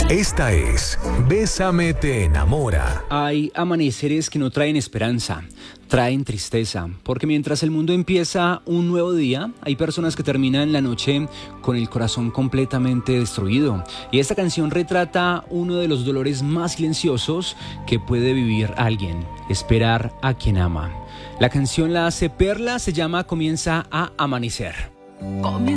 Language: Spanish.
Esta es Bésame te enamora. Hay amaneceres que no traen esperanza, traen tristeza, porque mientras el mundo empieza un nuevo día, hay personas que terminan la noche con el corazón completamente destruido. Y esta canción retrata uno de los dolores más silenciosos que puede vivir alguien: esperar a quien ama. La canción la hace Perla, se llama Comienza a Amanecer.